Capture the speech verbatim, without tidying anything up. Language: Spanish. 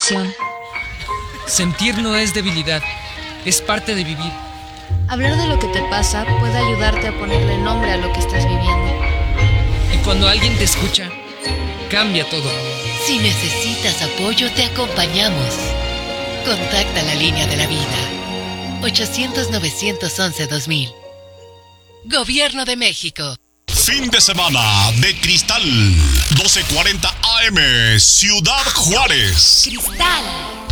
compasión. Sentir no es debilidad, es parte de vivir. Hablar de lo que te pasa puede ayudarte a ponerle nombre a lo que estás viviendo. Y cuando alguien te escucha, cambia todo. Si necesitas apoyo, te acompañamos. Contacta la línea de la vida. ochocientos, novecientos once, dos mil. Gobierno de México. Fin de semana de Cristal. doce cuarenta A M, Ciudad Juárez. Cristal.